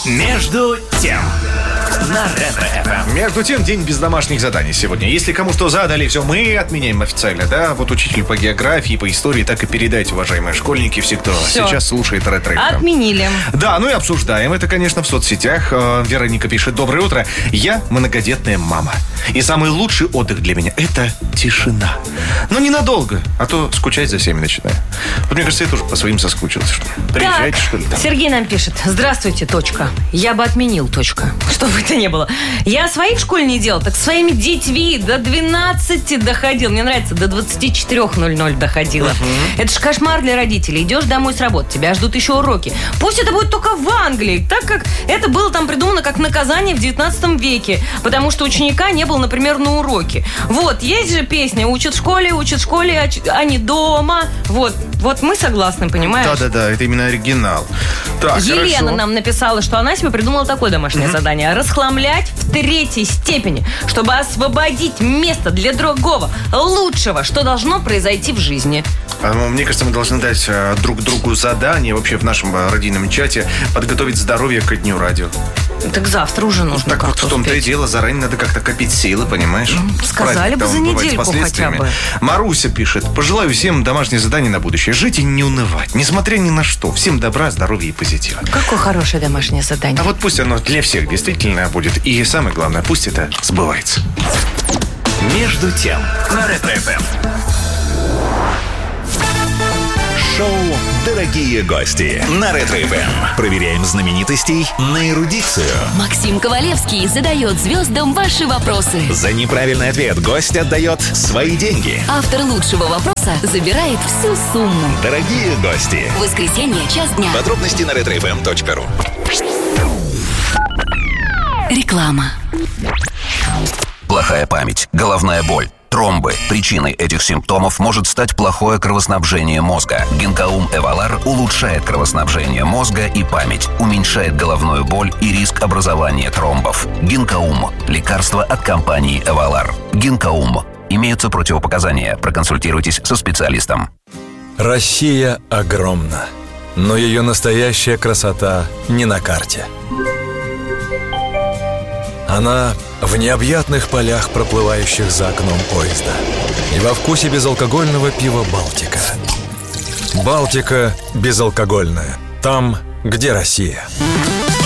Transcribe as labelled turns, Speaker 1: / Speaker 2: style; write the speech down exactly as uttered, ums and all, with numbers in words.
Speaker 1: Между тем на Ретро-эф эм.
Speaker 2: Между тем, день без домашних заданий сегодня. Если кому что задали, все, мы отменяем официально, да? Вот учитель по географии, по истории, так и передайте, уважаемые школьники, все, кто
Speaker 3: Всё.
Speaker 2: сейчас слушает Ретро-эф эм.
Speaker 3: Отменили.
Speaker 2: Да, ну и обсуждаем это, конечно, в соцсетях. Э, Вероника пишет: доброе утро, я многодетная мама. И самый лучший отдых для меня – это тишина. Но ненадолго, а то скучать за всеми начинаю. Вот мне кажется, я тоже по своим соскучился. Что ли. Приезжайте,
Speaker 3: Так,
Speaker 2: что ли, там.
Speaker 3: Сергей нам пишет: здравствуйте, точка. Я бы отменил, точка. Что бы это ни было. Я своих в школе не делал, так своими детьми до двенадцати доходил. Мне нравится, до двадцати четырёх ноль-ноль доходило. Uh-huh. Это ж кошмар для родителей. Идешь домой с работы, тебя ждут еще уроки. Пусть это будет только в Англии, так как это было там придумано как наказание в девятнадцатом веке, потому что ученика не было, например, на уроке. Вот, есть же песня: учат в школе, учат в школе, а не дома. Вот, вот мы согласны, понимаешь?
Speaker 2: Да-да-да, это именно оригинал. Так,
Speaker 3: Елена
Speaker 2: хорошо.
Speaker 3: нам написала, что она себе придумала такое домашнее mm-hmm. задание: расхламлять в третьей степени, чтобы освободить место для другого, лучшего, что должно произойти в жизни.
Speaker 2: Мне кажется, мы должны дать друг другу задание вообще в нашем родийном чате подготовить здоровье к дню радио.
Speaker 3: Так завтра уже нужно.
Speaker 2: Так вот в том-то и дело, заранее надо как-то копить силы, понимаешь?
Speaker 3: Сказали бы за недельку хотя бы.
Speaker 2: Маруся пишет: пожелаю всем домашнее задание на будущее. Жить и не унывать, несмотря ни на что. Всем добра, здоровья и позитива.
Speaker 3: Какое хорошее домашнее задание.
Speaker 2: А вот пусть оно для всех действительно будет. И самое главное, пусть это сбывается.
Speaker 1: Между тем на Ретро-эф эм. Шоу «Дорогие гости» на Ретро-эф эм. Проверяем знаменитостей на эрудицию.
Speaker 4: Максим Ковалевский задает звездам ваши вопросы.
Speaker 1: За неправильный ответ гость отдает свои деньги.
Speaker 4: Автор лучшего вопроса забирает всю сумму.
Speaker 1: Дорогие гости.
Speaker 4: В воскресенье, час дня.
Speaker 1: Подробности на ретро эф эм точка ру.
Speaker 4: Реклама.
Speaker 5: Плохая память, головная боль, тромбы. Причиной этих симптомов может стать плохое кровоснабжение мозга. Гинкаум Эвалар улучшает кровоснабжение мозга и память, уменьшает головную боль и риск образования тромбов. Гинкаум – лекарство от компании Эвалар. Гинкаум. Имеются противопоказания. Проконсультируйтесь со специалистом.
Speaker 6: Россия огромна, но ее настоящая красота не на карте. Она в необъятных полях, проплывающих за окном поезда, и во вкусе безалкогольного пива «Балтика». «Балтика» безалкогольная. Там, где Россия.